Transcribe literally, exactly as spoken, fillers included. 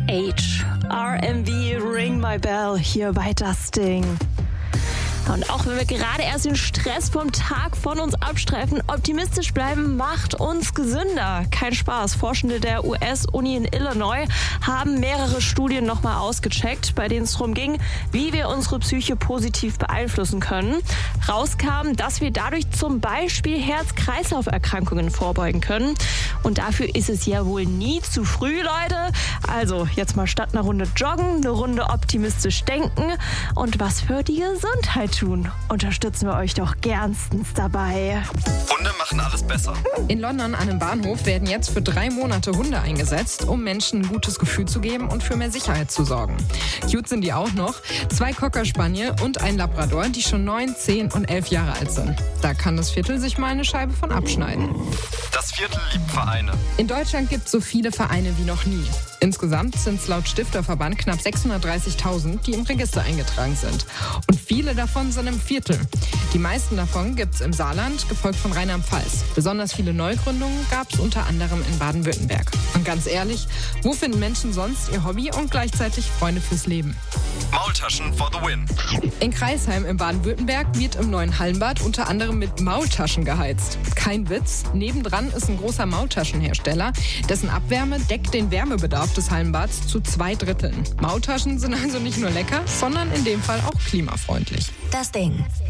Age, R and B, Ring My Bell, hier bei Das Ding. Und auch wenn wir gerade erst den Stress vom Tag von uns abstreifen, optimistisch bleiben macht uns gesünder. Kein Spaß. Forschende der U S-Uni in Illinois haben mehrere Studien nochmal ausgecheckt, bei denen es darum ging, wie wir unsere Psyche positiv beeinflussen können. Rauskam, dass wir dadurch zum Beispiel Herz-Kreislauf-Erkrankungen vorbeugen können. Und dafür ist es ja wohl nie zu früh, Leute. Also jetzt mal statt einer Runde joggen, eine Runde optimistisch denken und was für die Gesundheit tun. Unterstützen wir euch doch gernstens dabei. Hunde machen alles besser. In London an einem Bahnhof werden jetzt für drei Monate Hunde eingesetzt, um Menschen ein gutes Gefühl zu geben und für mehr Sicherheit zu sorgen. Cute sind die auch noch. Zwei Cocker Spaniel und ein Labrador, die schon neun, zehn und elf Jahre alt sind. Da kann das Viertel sich mal eine Scheibe von abschneiden. Das Viertel liebt Vereine. In Deutschland gibt es so viele Vereine wie noch nie. Insgesamt sind es laut Stifterverband knapp sechshundertdreißigtausend, die im Register eingetragen sind. Und viele davon sind im Viertel. Die meisten davon gibt es im Saarland, gefolgt von Rheinland-Pfalz. Besonders viele Neugründungen gab es unter anderem in Baden-Württemberg. Und ganz ehrlich, wo finden Menschen sonst ihr Hobby und gleichzeitig Freunde fürs Leben? Maultaschen for the win. In Kreisheim in Baden-Württemberg wird im neuen Hallenbad unter anderem mit Maultaschen geheizt. Kein Witz, nebendran ist ein großer Maultaschenhersteller, dessen Abwärme deckt den Wärmebedarf des Hallenbads zu zwei Dritteln. Maultaschen sind also nicht nur lecker, sondern in dem Fall auch klimafreundlich. Das Ding.